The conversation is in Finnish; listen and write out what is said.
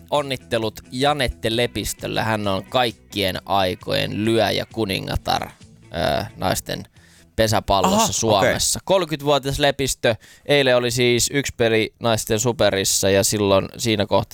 onnittelut Janette Lepistölle. Hän on kaikkien aikojen lyöjä kuningatar naisten pesäpallossa Suomessa. 30-vuotias Lepistö. Eilen oli siis yksi peli naisten superissa ja silloin siinä kohtaa